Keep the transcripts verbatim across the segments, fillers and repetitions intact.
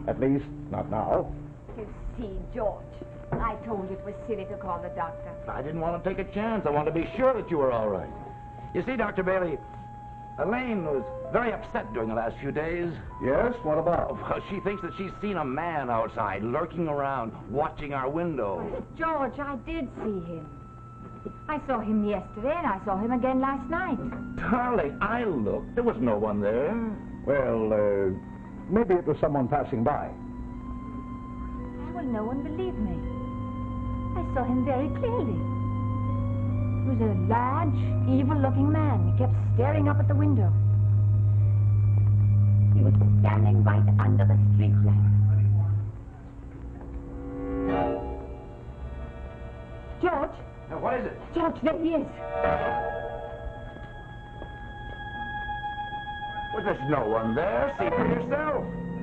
At least, not now. You see, George, I told you it was silly to call the doctor. I didn't want to take a chance. I wanted to be sure that you were all right. You see, Doctor Bailey, Elaine was very upset during the last few days. Yes, what about? Well, she thinks that she's seen a man outside lurking around, watching our window. George, I did see him. I saw him yesterday, and I saw him again last night. Darling, I looked. There was no one there. Well, uh, maybe it was someone passing by. How will no one believe me? I saw him very clearly. He was a large, evil-looking man. He kept staring up at the window. He was standing right under the street lamp. George? Now, what is it? George, there he is. Well, there's no one there. See for yourself.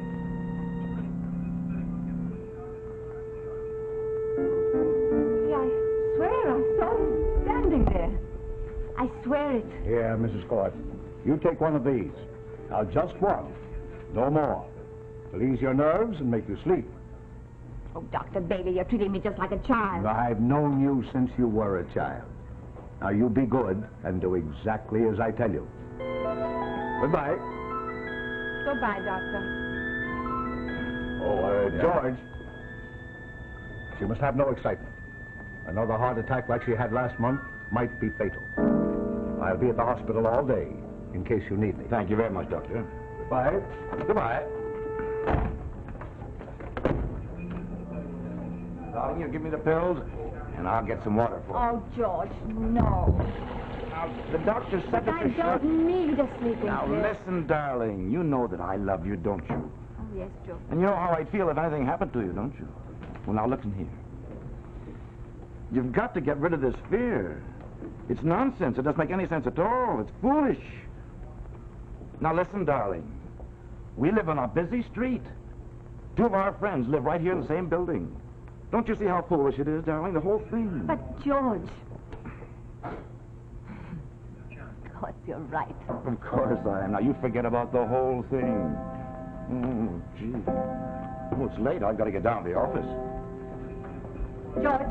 Yeah, I swear I saw him standing there. I swear it. Here, Missus Court. You take one of these. Now, just one. No more. It'll ease your nerves and make you sleep. Oh, Doctor Bailey, you're treating me just like a child. I've known you since you were a child. Now, you be good and do exactly as I tell you. Goodbye. Goodbye, Doctor. Oh, uh, George. She must have no excitement. Another heart attack like she had last month might be fatal. I'll be at the hospital all day in case you need me. Thank you very much, Doctor. Goodbye. Goodbye. Darling, you give me the pills, and I'll get some water for you. Oh, George, no. Now, the doctor said that I you should... don't need a sleeping Now, pill. listen, darling. You know that I love you, don't you? Oh, yes, George. And you know how I'd feel if anything happened to you, don't you? Well, now, listen here. You've got to get rid of this fear. It's nonsense. It doesn't make any sense at all. It's foolish. Now, listen, darling. We live on a busy street. Two of our friends live right here in the same building. Don't you see how foolish it is, darling? The whole thing. But, George... Of course, you're right. Of course I am. Now, you forget about the whole thing. Oh, gee. Oh, it's late. I've got to get down to the office. George,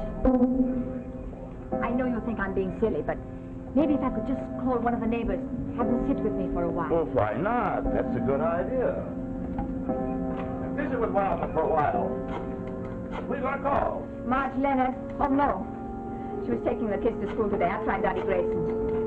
I know you think I'm being silly, but maybe if I could just call one of the neighbors, have them sit with me for a while. Well, why not? That's a good idea. Visit with one of them for a while. Who are you going to call? Marge Leonard. Oh, no. She was taking the kids to school today. I'll try Dottie Grayson.